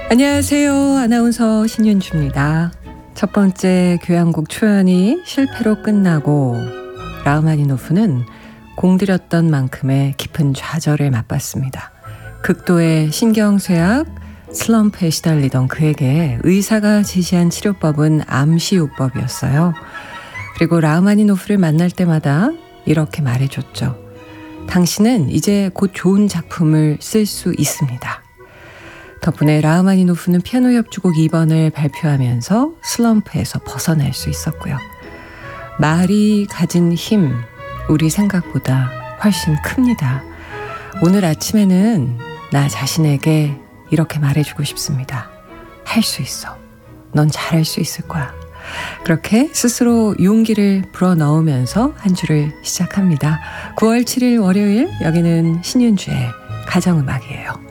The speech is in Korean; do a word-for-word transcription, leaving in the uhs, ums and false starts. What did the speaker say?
안녕하세요. 아나운서 신윤주입니다. 첫 번째 교향곡 초연이 실패로 끝나고 라흐마니노프는 공들였던 만큼의 깊은 좌절을 맛봤습니다. 극도의 신경쇠약, 슬럼프에 시달리던 그에게 의사가 지시한 치료법은 암시요법이었어요. 그리고 라흐마니노프를 만날 때마다 이렇게 말해줬죠. 당신은 이제 곧 좋은 작품을 쓸 수 있습니다. 덕분에 라흐마니노프는 피아노 협주곡 이 번을 발표하면서 슬럼프에서 벗어날 수 있었고요. 말이 가진 힘, 우리 생각보다 훨씬 큽니다. 오늘 아침에는 나 자신에게 이렇게 말해주고 싶습니다. 할 수 있어. 넌 잘할 수 있을 거야. 그렇게 스스로 용기를 불어넣으면서 한 주를 시작합니다. 구월 칠일 월요일, 여기는 신윤주의 가정음악이에요.